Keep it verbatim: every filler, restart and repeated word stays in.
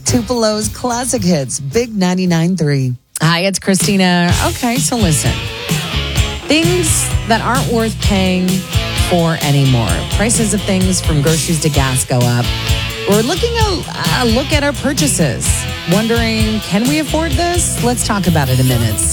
Tupelo's classic hits, Big ninety-nine point three. Hi, it's Christina. Okay, so listen. Things that aren't worth paying for anymore. Prices of things from groceries to gas go up. We're looking a, a look at our purchases. Wondering, can we afford this? Let's talk about it in minutes.